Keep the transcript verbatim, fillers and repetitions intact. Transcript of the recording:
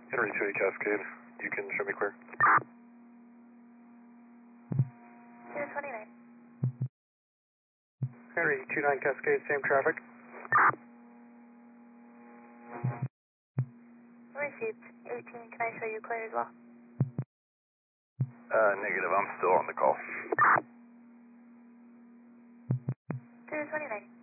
Henry two eight Cascade, you can show me clear. two twenty-nine. Henry two nine Cascade, same traffic. Received. eighteen, can I show you clear as well? Uh, negative, I'm still on the call. two twenty-nine.